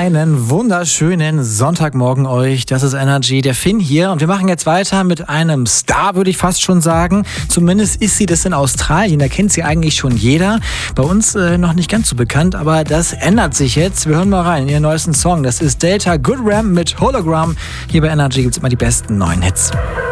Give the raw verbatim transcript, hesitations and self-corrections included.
Einen wunderschönen Sonntagmorgen euch. Das ist Energy, der Finn hier. Und wir machen jetzt weiter mit einem Star, würde ich fast schon sagen. Zumindest ist sie das in Australien. Da kennt sie eigentlich schon jeder. Bei uns äh, noch nicht ganz so bekannt, aber das ändert sich jetzt. Wir hören mal rein in ihren neuesten Song. Das ist Delta Goodram mit Hologram. Hier bei Energy gibt es immer die besten neuen Hits.